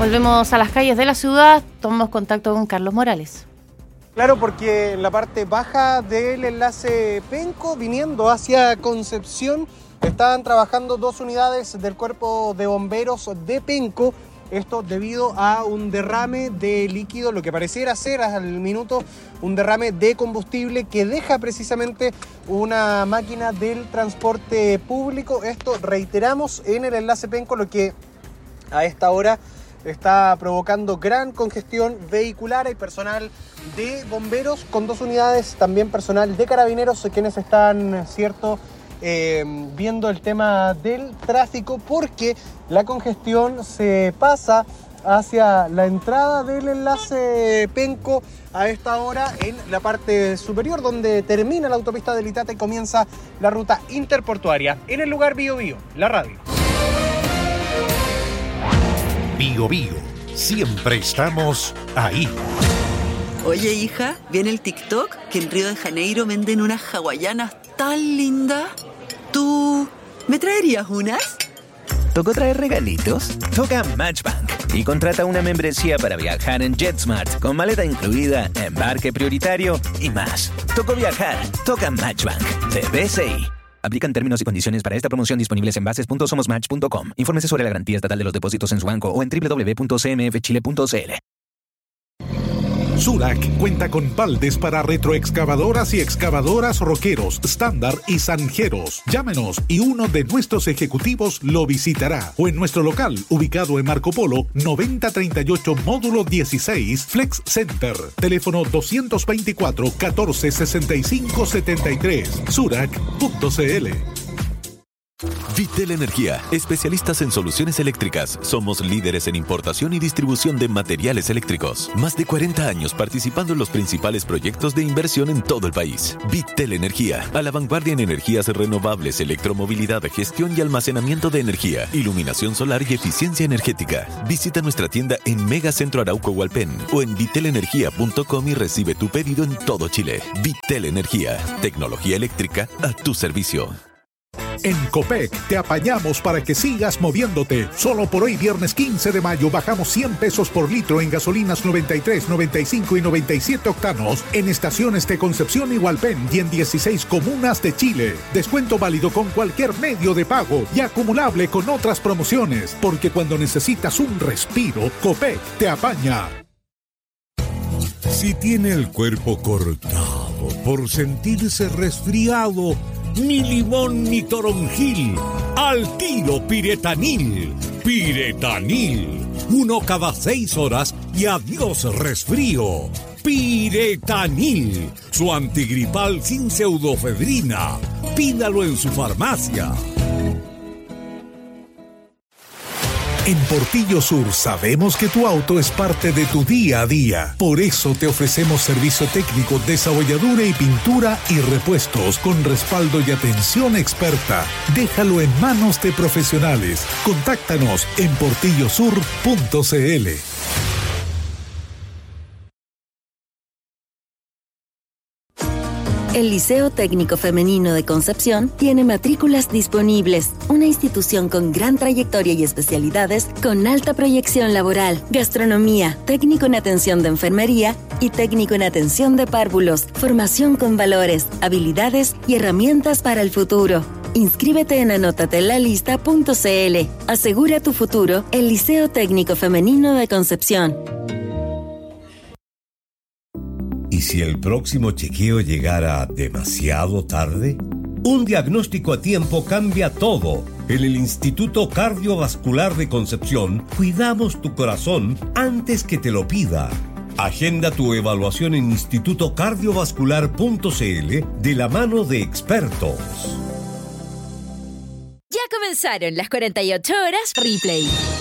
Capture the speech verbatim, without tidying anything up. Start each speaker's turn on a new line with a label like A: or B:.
A: Volvemos a las calles de la ciudad, tomamos contacto con Carlos Morales.
B: Claro, porque en la parte baja del enlace Penco, viniendo hacia Concepción, estaban trabajando dos unidades del Cuerpo de Bomberos de Penco. Esto debido a un derrame de líquido, lo que pareciera ser al minuto un derrame de combustible que deja precisamente una máquina del transporte público. Esto, reiteramos, en el enlace Penco, lo que a esta hora está provocando gran congestión vehicular. Hay personal de bomberos con dos unidades, también personal de carabineros, quienes están, cierto, eh, viendo el tema del tráfico, porque la congestión se pasa hacia la entrada del enlace Penco a esta hora en la parte superior, donde termina la autopista del Itata y comienza la ruta interportuaria. En el lugar Bío Bío, la radio.
C: Bío Bío, siempre estamos ahí.
D: Oye, hija, ¿viene el TikTok? Que en Río de Janeiro venden unas hawaianas tan lindas. ¿Tú me traerías unas?
E: ¿Tocó traer regalitos? Toca Matchbank y contrata una membresía para viajar en JetSmart con maleta incluida, embarque prioritario y más. Tocó viajar, toca Matchbank de B C I. Aplican términos y condiciones para esta promoción disponibles en bases punto somos match punto com. Infórmese sobre la garantía estatal de los depósitos en su banco o en doble u doble u doble u punto c m f chile punto c l.
C: Surac cuenta con baldes para retroexcavadoras y excavadoras Roqueros, Estándar y Zanjeros. Llámenos y uno de nuestros ejecutivos lo visitará. O en nuestro local, ubicado en Marco Polo, noventa treinta y ocho, módulo dieciséis, Flex Center. Teléfono doscientos veinticuatro, catorce sesenta y cinco setenta y tres. Surac punto c l.
F: Vitel Energía, especialistas en soluciones eléctricas. Somos líderes en importación y distribución de materiales eléctricos. Más de cuarenta años participando en los principales proyectos de inversión en todo el país. Vitel Energía, a la vanguardia en energías renovables, electromovilidad, gestión y almacenamiento de energía, iluminación solar y eficiencia energética. Visita nuestra tienda en Megacentro Arauco Hualpén o en vitel energía punto com y recibe tu pedido en todo Chile. Vitel Energía, tecnología eléctrica a tu servicio.
C: En Copec te apañamos para que sigas moviéndote. Solo por hoy, viernes quince de mayo, bajamos cien pesos por litro en gasolinas noventa y tres, noventa y cinco y noventa y siete octanos en estaciones de Concepción y Hualpén y en dieciséis comunas de Chile. Descuento válido con cualquier medio de pago y acumulable con otras promociones, porque cuando necesitas un respiro, Copec te apaña.
G: Si tiene el cuerpo cortado por sentirse resfriado, ni limón ni toronjil, al tiro Piretanil. Piretanil, uno cada seis horas y adiós resfrío. Piretanil, su antigripal sin pseudofedrina. Pídalo en su farmacia.
C: En Portillo Sur sabemos que tu auto es parte de tu día a día. Por eso te ofrecemos servicio técnico, desabolladura y pintura y repuestos con respaldo y atención experta. Déjalo en manos de profesionales. Contáctanos en portillo sur punto c l.
H: El Liceo Técnico Femenino de Concepción tiene matrículas disponibles, una institución con gran trayectoria y especialidades con alta proyección laboral, gastronomía, técnico en atención de enfermería y técnico en atención de párvulos, formación con valores, habilidades y herramientas para el futuro. Inscríbete en anotatelalista punto c l. Asegura tu futuro, el Liceo Técnico Femenino de Concepción.
I: ¿Y si el próximo chequeo llegara demasiado tarde? Un diagnóstico a tiempo cambia todo. En el Instituto Cardiovascular de Concepción, cuidamos tu corazón antes que te lo pida. Agenda tu evaluación en instituto cardiovascular punto c l de la mano de expertos.
J: Ya comenzaron las cuarenta y ocho horas Replay.